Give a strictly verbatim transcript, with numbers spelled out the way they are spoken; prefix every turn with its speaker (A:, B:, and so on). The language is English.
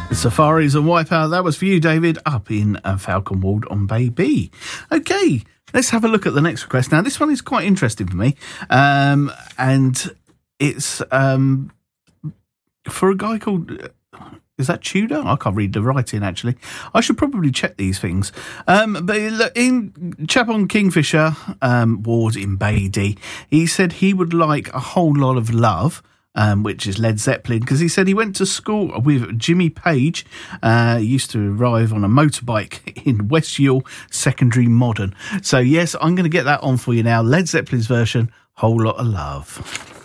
A: Safaris and Wipeout. That was for you, David, up in uh, Falconwold on Baby. Okay, let's have a look at the next request. Now, this one is quite interesting for me, um, and it's um, for a guy called... Is that Tudor? I can't read the writing, actually. I should probably check these things. Um, but in chap on Kingfisher um, Ward in Beatty, he said he would like A Whole Lot of Love, um, which is Led Zeppelin, because he said he went to school with Jimmy Page. Uh, he used to arrive on a motorbike in West Yule Secondary Modern. So, yes, I'm going to get that on for you now. Led Zeppelin's version, Whole Lot of Love.